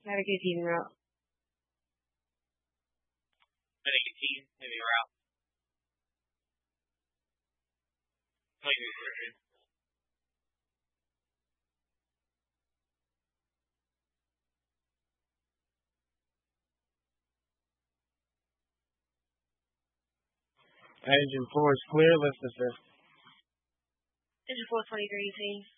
Have a good evening, Route. Medic 18, heavy route. Engine 4 is clear. Let's descend. Engine 4, 23,